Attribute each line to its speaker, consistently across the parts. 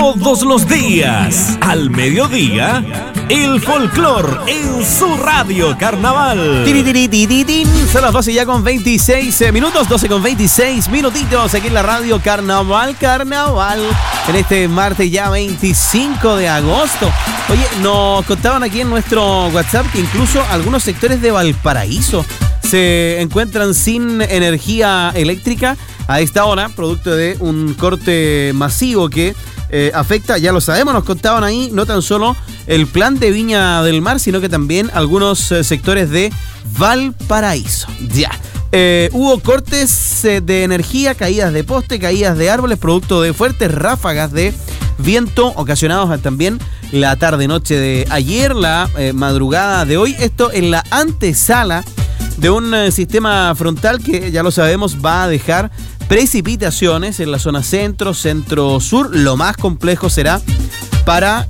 Speaker 1: Todos los días, al mediodía, el folclor en su radio Carnaval.
Speaker 2: Son las 12 ya con 26 minutos, 12 con 26 minutitos aquí en la radio Carnaval. En este martes ya 25 de agosto. Oye, nos contaban aquí en nuestro WhatsApp que incluso algunos sectores de Valparaíso se encuentran sin energía eléctrica a esta hora, producto de un corte masivo que afecta, ya lo sabemos, nos contaban ahí, no tan solo el plan de Viña del Mar, sino que también algunos sectores de Valparaíso. Ya. Hubo cortes de energía, caídas de poste, caídas de árboles, producto de fuertes ráfagas de viento ocasionados también la tarde-noche de ayer, la madrugada de hoy. Esto en la antesala de un sistema frontal que, ya lo sabemos, va a dejar precipitaciones en la zona centro, centro-sur. Lo más complejo será para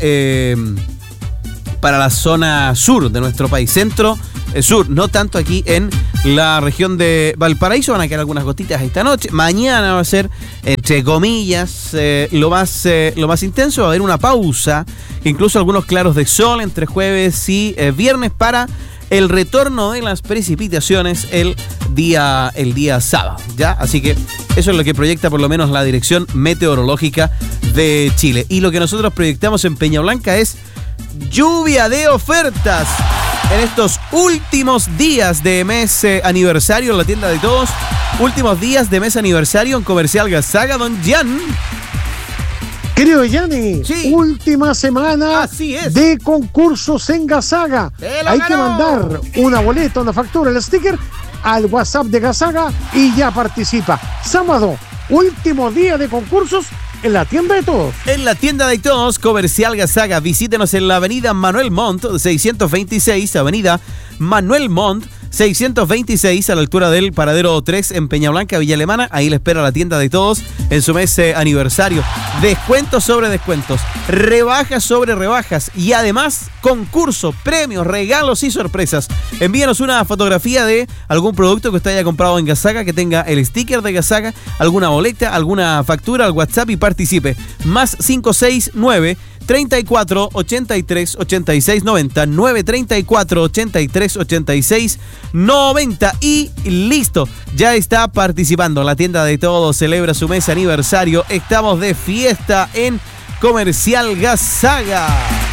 Speaker 2: la zona sur de nuestro país, centro-sur, no tanto aquí en la región de Valparaíso. Van a quedar algunas gotitas esta noche. Mañana va a ser, entre comillas, lo más intenso. Va a haber una pausa, incluso algunos claros de sol entre jueves y viernes para el retorno de las precipitaciones el día sábado, ¿ya? Así que eso es lo que proyecta por lo menos la Dirección Meteorológica de Chile. Y lo que nosotros proyectamos en Peña Blanca es lluvia de ofertas en estos últimos días de mes aniversario en la tienda de todos. Últimos días de mes aniversario en Comercial Gasaga, don Jan.
Speaker 3: Querido Yanni,
Speaker 2: sí.
Speaker 3: Última semana
Speaker 2: Así es.
Speaker 3: de concursos en Gasaga. Hay que mandar una boleta, una factura, el sticker al WhatsApp de Gasaga y ya participa. Sábado, último día de concursos en la tienda de todos.
Speaker 2: En la tienda de todos, Comercial Gasaga. Visítenos en la avenida Manuel Montt, 626, avenida Manuel Montt, 626, a la altura del Paradero 3 en Peña Blanca, Villa Alemana. Ahí le espera la tienda de todos en su mes aniversario. Descuentos sobre descuentos, rebajas sobre rebajas y además concurso, premios, regalos y sorpresas. Envíanos una fotografía de algún producto que usted haya comprado en Gasaga, que tenga el sticker de Gasaga, alguna boleta, alguna factura al WhatsApp y participe. Más 569 34 83 86 90 934 83 86 90 y listo, ya está participando. La tienda de todos celebra su mes aniversario. Estamos de fiesta en Comercial Gasaga.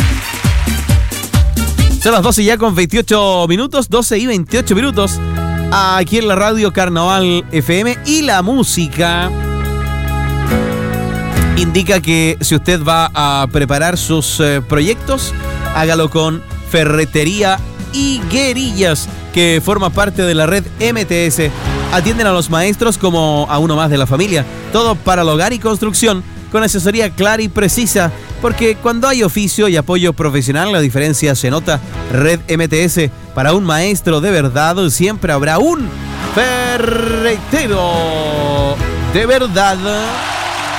Speaker 2: Son las 12 ya con 28 minutos, 12 y 28 minutos aquí en la radio Carnaval FM. Y la música indica que si usted va a preparar sus proyectos, hágalo con Ferretería Higuerillas, que forma parte de la red MTS. Atienden a los maestros como a uno más de la familia. Todo para el hogar y construcción, con asesoría clara y precisa, porque cuando hay oficio y apoyo profesional, la diferencia se nota. Red MTS, para un maestro de verdad siempre habrá un ferretero de verdad.